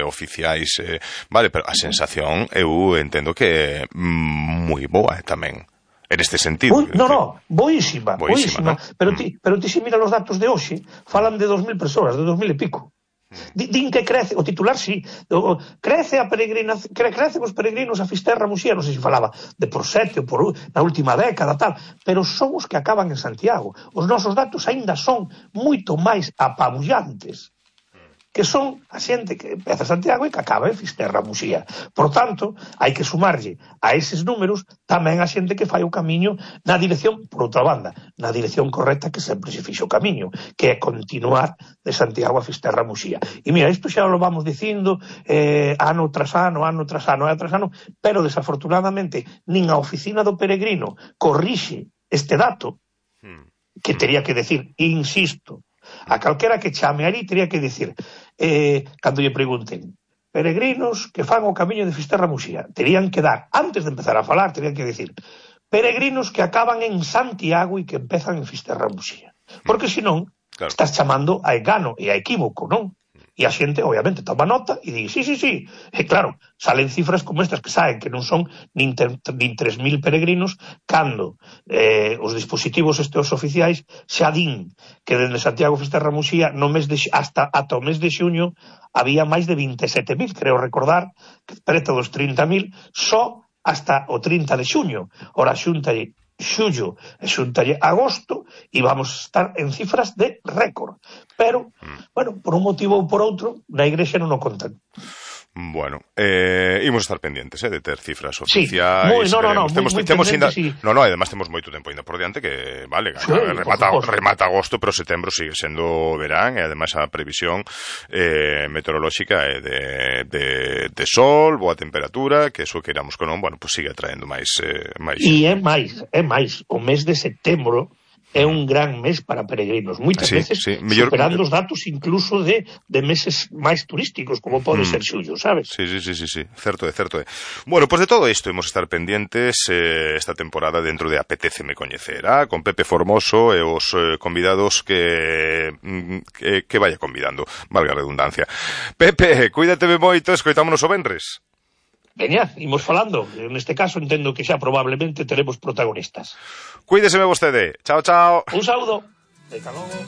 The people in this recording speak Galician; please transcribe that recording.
oficiais, vale, pero a sensación eu entendo que é moi boa tamén. En este sentido. Boísima. ¿no? Pero ti se mira os datos de hoxe, falan de 2.000 persoas, de 2.000 e pico. Din que crece, o titular sí, crece os peregrinos a Fisterra Muxía, non sei se falaba de por 7 ou por na última década, tal, pero son os que acaban en Santiago. Os nosos datos aínda son moito máis apabullantes, que son a xente que empeza Santiago e que acaba en Fisterra Muxía. Por tanto, hai que sumarlle a eses números tamén a xente que fai o camiño na dirección, por outra banda, na dirección correcta que sempre se fixo o camiño, que é continuar de Santiago a Fisterra Muxía. E mira, isto xa lo vamos dicindo ano tras ano, pero desafortunadamente nin a oficina do peregrino corrixe este dato, que tería que decir, insisto, a calquera que chame ali teria que dicir, cando lle pregunten peregrinos que fan o camiño de Fisterra Muxía, terían que dar, antes de empezar a falar, terían que dicir peregrinos que acaban en Santiago e que empezan en Fisterra Muxía, porque senón estás chamando a engano e a equívoco, non? E a xente, obviamente, toma nota e di, sí, e claro, salen cifras como estas que saben que non son nin 3.000 peregrinos, cando os dispositivos estes oficiais xa din que dende Santiago Fisterra Muxía ata o mes de xuño había máis de 27.000, creo recordar, que preto dos 30.000, só hasta o 30 de xuño. Ora, xúntalle xullo e xúntalle agosto e vamos estar en cifras de récord, pero, bueno, por un motivo ou por outro na Igrexa non o contan. Bueno, imos estar pendientes de ter cifras oficiais. Sí, además temos moito tempo ainda por diante que, vale, remata agosto, pero setembro sigue sendo verán e ademais a previsión meteorolóxica é de sol, boa temperatura, que eso queiramos que non, bueno, pues sigue atraendo máis. E é máis, o mes de setembro é un gran mes para peregrinos, moitas veces superando os datos incluso de meses máis turísticos, como pode ser xullo, sabes? Sí, certo é. Bueno, pues de todo isto imos estar pendientes esta temporada dentro de Apetéceme Coñecer, con Pepe Formoso e os convidados que vaya convidando, valga a redundancia. Pepe, cuídateme moito, escoitámonos o venres. Veña, imos falando. Neste caso entendo que xa probablemente teremos protagonistas. Cuídeseme vostede. Chao. Un saúdo. De calor.